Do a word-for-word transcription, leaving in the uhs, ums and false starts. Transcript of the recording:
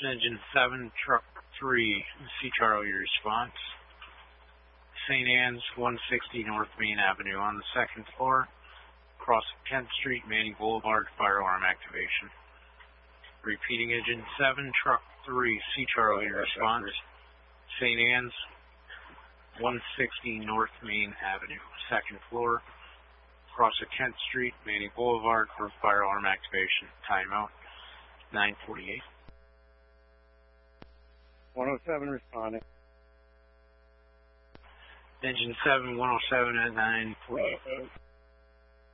Attention Engine seven, Truck three, C. Charlie, your response. Saint Anne's, one sixty North Main Avenue on the second floor. Across tenth Street, Manning Boulevard, fire alarm activation. Repeating Engine seven, Truck three, C. Charlie, your response. Saint Anne's, one sixty North Main Avenue, second floor. Across tenth Street, Manning Boulevard, for fire alarm activation. Timeout, nine forty-eight. one oh seven responding. Engine seven, one oh seven at nine forty-eight.